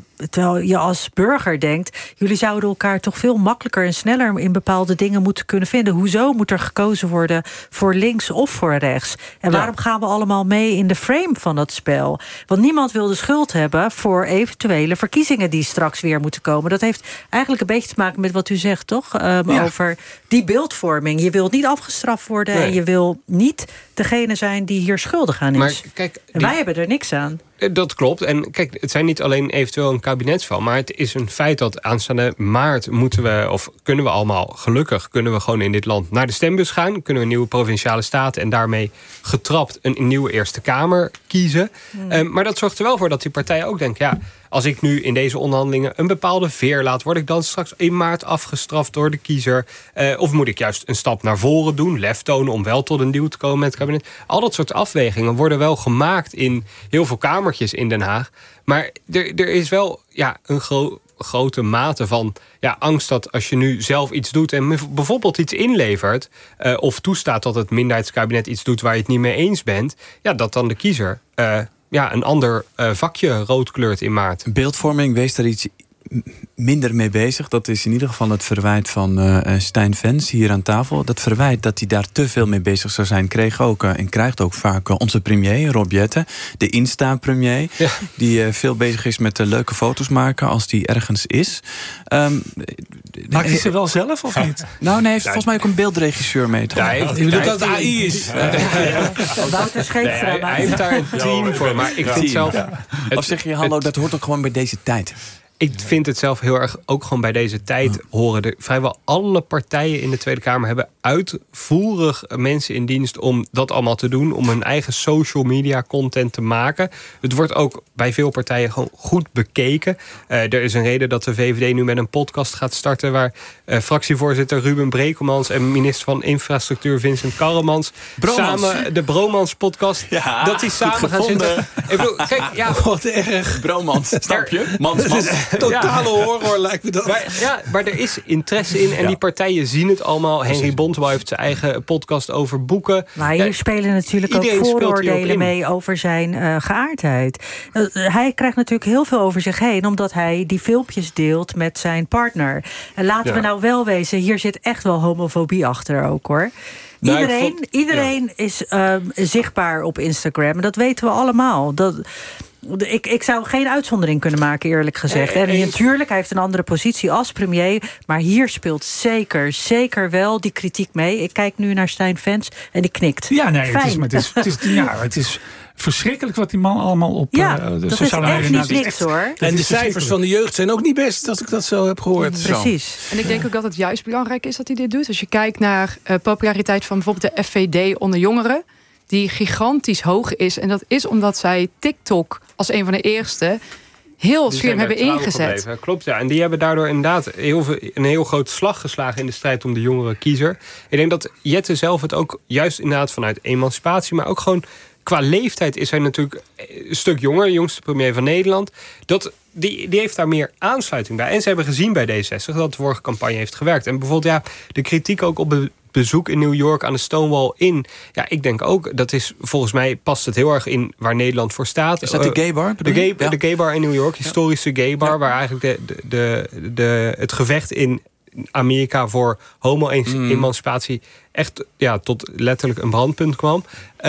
je als burger denkt... jullie zouden elkaar toch veel makkelijker en sneller... in bepaalde dingen moeten kunnen vinden. Hoezo moet er gekozen worden voor links of voor rechts? En waarom gaan we allemaal mee in de frame van dat spel? Want niemand wil de schuld hebben voor eventuele verkiezingen die straks weer moeten komen. Dat heeft eigenlijk een beetje te maken met wat u zegt, toch? Over die beeldvorming. Je wilt niet afgestraft worden en je wil niet degene zijn die hier schuldig aan is. Maar kijk, en wij hebben er niks aan. Dat klopt. En kijk, het zijn niet alleen eventueel een kabinetsval... maar het is een feit dat aanstaande maart kunnen we allemaal... gelukkig kunnen we gewoon in dit land naar de stembus gaan. Kunnen we een nieuwe provinciale staten... en daarmee getrapt een nieuwe Eerste Kamer kiezen. Maar dat zorgt er wel voor dat die partijen ook denken... als ik nu in deze onderhandelingen een bepaalde veer laat, word ik dan straks in maart afgestraft door de kiezer? Of moet ik juist een stap naar voren doen, lef tonen om wel tot een deal te komen met het kabinet? Al dat soort afwegingen worden wel gemaakt in heel veel kamertjes in Den Haag. Maar er is wel een grote mate van angst dat als je nu zelf iets doet en bijvoorbeeld iets inlevert, of toestaat dat het minderheidskabinet iets doet waar je het niet mee eens bent, dat dan de kiezer een ander vakje rood kleurt in maart. Beeldvorming, wees daar iets minder mee bezig. Dat is in ieder geval het verwijt van Stijn Vens hier aan tafel. Dat verwijt dat hij daar te veel mee bezig zou zijn, kreeg ook en krijgt ook vaak onze premier, Rob Jetten, de Insta-premier, die veel bezig is met leuke foto's maken als die ergens is. Maakt hij ze wel zelf of niet? Nou, nee, heeft volgens mij ook een beeldregisseur mee. Je bedoelt dat het AI is. Wouter Scheepstra. Hij heeft daar een team voor, maar ik vind zelf... Of zeg je, hallo, dat hoort ook gewoon bij deze tijd? Ik vind het zelf heel erg ook gewoon bij deze tijd horen. Vrijwel alle partijen in de Tweede Kamer hebben uitvoerig mensen in dienst om dat allemaal te doen. Om hun eigen social media content te maken. Het wordt ook bij veel partijen gewoon goed bekeken. Er is een reden dat de VVD nu met een podcast gaat starten waar fractievoorzitter Ruben Brekelmans en minister van Infrastructuur Vincent Karremans samen de Bromans podcast, dat die samen gaan zitten. Ik bedoel, kijk, wat erg. Bromans, snap je? Mans. Totale horror lijkt me dat. Maar er is interesse in en die partijen zien het allemaal. Henry Bontebal heeft zijn eigen podcast over boeken. Maar hier spelen natuurlijk ook vooroordelen mee over zijn geaardheid. Hij krijgt natuurlijk heel veel over zich heen, omdat hij die filmpjes deelt met zijn partner. En laten we nou wel wezen, hier zit echt wel homofobie achter ook, hoor. Iedereen is zichtbaar op Instagram. Dat weten we allemaal. Ik zou geen uitzondering kunnen maken, eerlijk gezegd. En natuurlijk, hij heeft een andere positie als premier. Maar hier speelt zeker wel die kritiek mee. Ik kijk nu naar Stijn Vens en die knikt. Ja, nee, het is verschrikkelijk wat die man allemaal op de sociale media doet. Niks, hoor. En de cijfers van de jeugd zijn ook niet best, als ik dat zo heb gehoord. Precies. En ik denk ook dat het juist belangrijk is dat hij dit doet. Als je kijkt naar populariteit van bijvoorbeeld de FVD onder jongeren, die gigantisch hoog is. En dat is omdat zij TikTok als een van de eerste heel slim hebben ingezet. Klopt, ja. En die hebben daardoor inderdaad een heel grote slag geslagen in de strijd om de jongere kiezer. Ik denk dat Jette zelf het ook juist inderdaad vanuit emancipatie, maar ook gewoon qua leeftijd is hij natuurlijk een stuk jonger, jongste premier van Nederland. Die heeft daar meer aansluiting bij. En ze hebben gezien bij D66 dat de vorige campagne heeft gewerkt. En bijvoorbeeld de kritiek ook op bezoek in New York aan de Stonewall Inn. Ja, ik denk ook, dat is volgens mij past het heel erg in waar Nederland voor staat. Is dat de gay bar? De gay bar in New York, historische gay bar, waar eigenlijk het gevecht in Amerika voor homo-emancipatie echt tot letterlijk een brandpunt kwam.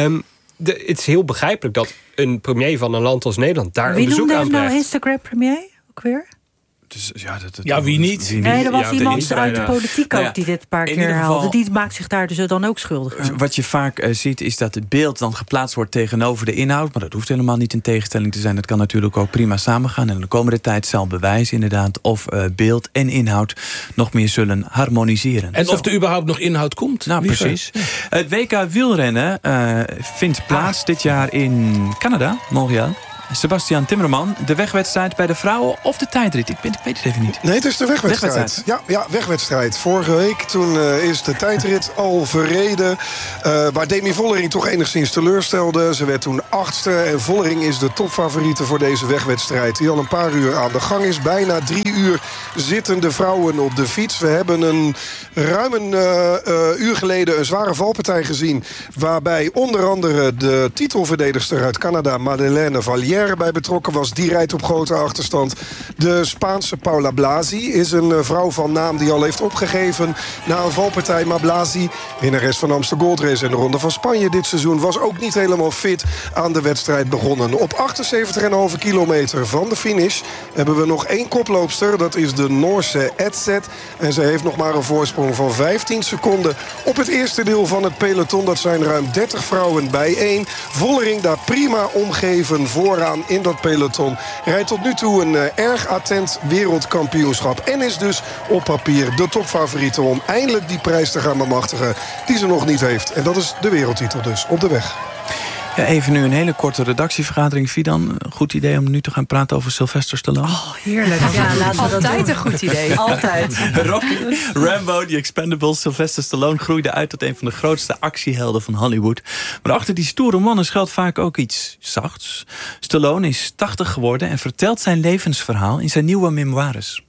Het is heel begrijpelijk dat een premier van een land als Nederland daar een bezoek aan brengt. Wie noemde nou Instagram-premier ook weer? Dus, wie niet? Nee, er was iemand uit de politiek ook die dit een paar keer haalde. Die maakt zich daar dus dan ook schuldig aan. Wat je vaak ziet is dat het beeld dan geplaatst wordt tegenover de inhoud. Maar dat hoeft helemaal niet in tegenstelling te zijn. Dat kan natuurlijk ook prima samengaan. En de komende tijd zal bewijzen inderdaad of beeld en inhoud nog meer zullen harmoniseren. En of er überhaupt nog inhoud komt. Nou, precies. Het WK wielrennen vindt plaats dit jaar in Canada, Montreal. Sebastian Timmerman, de wegwedstrijd bij de vrouwen of de tijdrit? Ik weet het even niet. Nee, het is de wegwedstrijd. Ja, wegwedstrijd. Vorige week toen is de tijdrit al verreden. Waar Demi Vollering toch enigszins teleurstelde. Ze werd toen 8e en Vollering is de topfavoriete voor deze wegwedstrijd. Die al een paar uur aan de gang is. Bijna 3 uur zitten de vrouwen op de fiets. We hebben ruim een uur geleden een zware valpartij gezien. Waarbij onder andere de titelverdedigster uit Canada, Madeleine Vallière, bij betrokken was. Die rijdt op grote achterstand. De Spaanse Paula Blasi is een vrouw van naam die al heeft opgegeven na een valpartij. Maar Blasi, winnares van Amstel Gold Race en de Ronde van Spanje dit seizoen, was ook niet helemaal fit aan de wedstrijd begonnen. Op 78,5 kilometer van de finish hebben we nog 1 koploopster. Dat is de Noorse Edseth. En ze heeft nog maar een voorsprong van 15 seconden op het eerste deel van het peloton. Dat zijn ruim 30 vrouwen bijeen. Vollering daar prima omgeven vooraan in dat peloton. Rijdt tot nu toe een erg attent wereldkampioenschap. En is dus op papier de topfavoriete om eindelijk die prijs te gaan bemachtigen die ze nog niet heeft. En dat is de wereldtitel dus op de weg. Ja, even nu een hele korte redactievergadering. Fidan, goed idee om nu te gaan praten over Sylvester Stallone? Oh, heerlijk. Ja, laten we dat Altijd doen. een goed idee. Altijd. Rocky, Rambo, The Expendables, Sylvester Stallone groeide uit tot een van de grootste actiehelden van Hollywood. Maar achter die stoere mannen schuilt vaak ook iets zachts. Stallone is 80 geworden en vertelt zijn levensverhaal in zijn nieuwe memoires.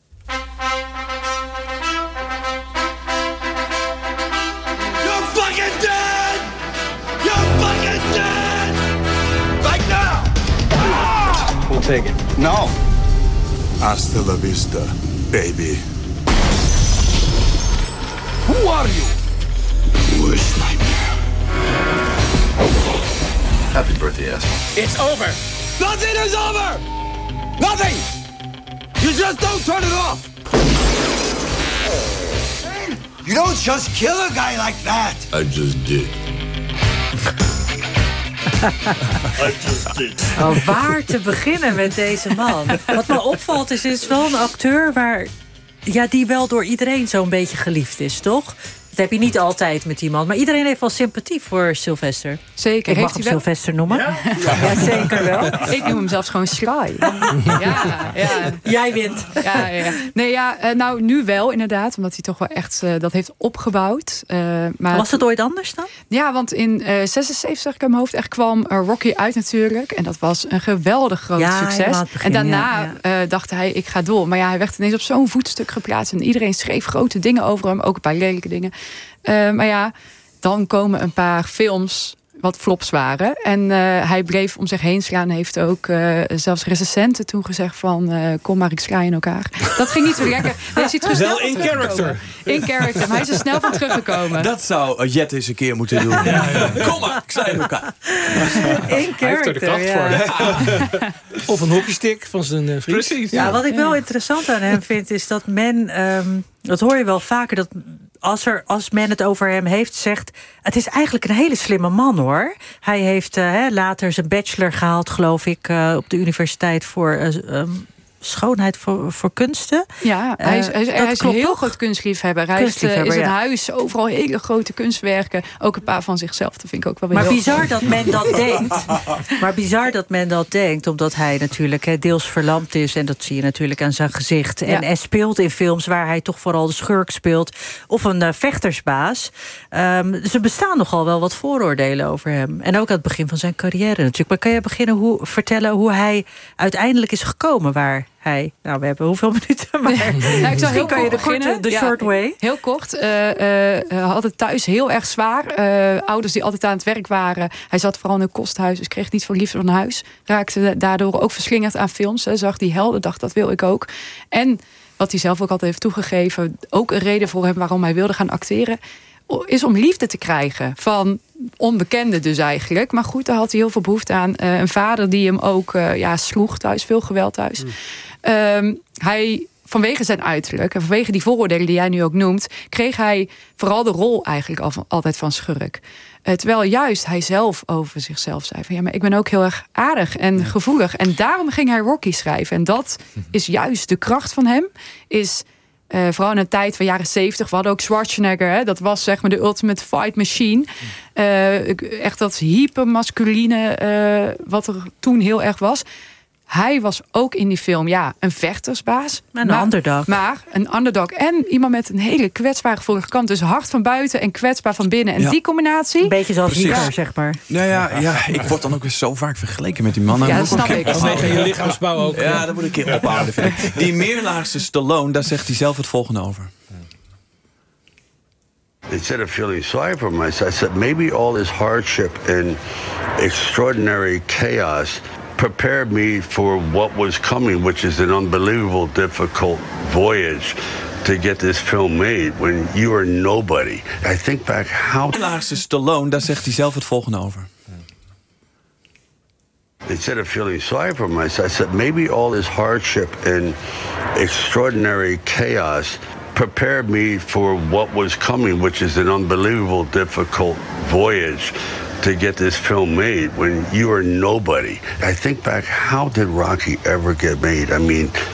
We'll take it. No. Hasta la vista, baby. Who are you? Worst nightmare. Happy birthday, asshole. It's over. Nothing is over. Nothing. You just don't turn it off. You don't just kill a guy like that. I just did. Oh, waar te beginnen met deze man? Wat me opvalt is, het is wel een acteur die wel door iedereen zo'n beetje geliefd is, toch? Dat heb je niet altijd met die man. Maar iedereen heeft wel sympathie voor Sylvester. Zeker. Ik mag hem Sylvester noemen. Ja, zeker wel. Ik noem hem zelfs gewoon Sly. Ja. Jij wint. Ja. Nee, nou nu wel inderdaad. Omdat hij toch wel echt dat heeft opgebouwd. Maar was het ooit anders dan? Ja, want in 76 ik in mijn hoofd echt kwam Rocky uit natuurlijk. En dat was een geweldig groot succes. En daarna dacht hij, ik ga door. Maar ja, hij werd ineens op zo'n voetstuk geplaatst. En iedereen schreef grote dingen over hem. Ook een paar lelijke dingen. Maar ja, dan komen een paar films wat flops waren. En hij bleef om zich heen slaan. Heeft ook zelfs recensenten toen gezegd van kom maar, ik sla je in elkaar. Dat ging niet zo lekker. Wel in character. In character, maar hij is er snel van teruggekomen. Dat zou Jet eens een keer moeten doen. Kom maar, ik sla je in elkaar. In character, hij heeft er de kracht voor. Of een hockeystick van zijn vriend. Precies. Ja, wat ik wel interessant aan hem vind, is dat men, dat hoor je wel vaker, dat als men het over hem heeft, zegt, het is eigenlijk een hele slimme man, hoor. Hij heeft later zijn bachelor gehaald, geloof ik, op de universiteit voor schoonheid voor kunsten. Ja, hij is een heel groot kunstliefhebber. Hij heeft in zijn huis overal hele grote kunstwerken. Ook een paar van zichzelf. Dat vind ik ook wel weer maar heel bizar dat men dat denkt. Maar bizar dat men dat denkt, omdat hij natuurlijk deels verlamd is. En dat zie je natuurlijk aan zijn gezicht. En hij speelt in films waar hij toch vooral de schurk speelt. Of een vechtersbaas. Dus er bestaan nogal wel wat vooroordelen over hem. En ook aan het begin van zijn carrière natuurlijk. Maar kan je vertellen hoe hij uiteindelijk is gekomen waar hij... Nou, we hebben hoeveel minuten, maar ik zal heel kan je beginnen. De short way. Heel kort. Had het thuis heel erg zwaar. Ouders die altijd aan het werk waren. Hij zat vooral in een kosthuis, dus kreeg niet voor liefde van huis. Raakte daardoor ook verslingerd aan films. Zag die helden, dacht dat wil ik ook. En wat hij zelf ook altijd heeft toegegeven, ook een reden voor hem waarom hij wilde gaan acteren, is om liefde te krijgen van onbekenden dus eigenlijk. Maar goed, daar had hij heel veel behoefte aan. Een vader die hem ook sloeg thuis, veel geweld thuis. Hij, vanwege zijn uiterlijk en vanwege die vooroordelen die jij nu ook noemt, kreeg hij vooral de rol eigenlijk altijd van schurk. Terwijl juist hij zelf over zichzelf zei van ja, maar ik ben ook heel erg aardig en gevoelig. En daarom ging hij Rocky schrijven. En dat is juist de kracht van hem. Is vooral in een tijd van jaren 70. We hadden ook Schwarzenegger. Dat was zeg maar de ultimate fight machine. Echt dat hypermasculine wat er toen heel erg was. Hij was ook in die film een vechtersbaas. Een underdog. Maar een underdog en iemand met een hele kwetsbare gevoelige kant. Dus hard van buiten en kwetsbaar van binnen. En die combinatie... Een beetje zoals Hitler, zeg maar. Ja, ik word dan ook weer zo vaak vergeleken met die man. Ja, dat snap ik. Vanwege je lichaamsbouw ook. Ja, dat moet ik een keer ophouden, vind ik. Die meerlaagse Stallone, daar zegt hij zelf het volgende over. Instead of feeling sorry for myself, I said maybe all this hardship and extraordinary chaos prepared me for what was coming, which is an unbelievable difficult voyage to get this film made when you are nobody. I think back how... Laagste Stallone, daar zegt hij zelf het volgende over. Instead of feeling sorry for myself, I said maybe all this hardship and extraordinary chaos prepared me for what was coming, which is an unbelievable difficult voyage to get this film made when you are nobody. I think back, how did Rocky ever get made? I mean,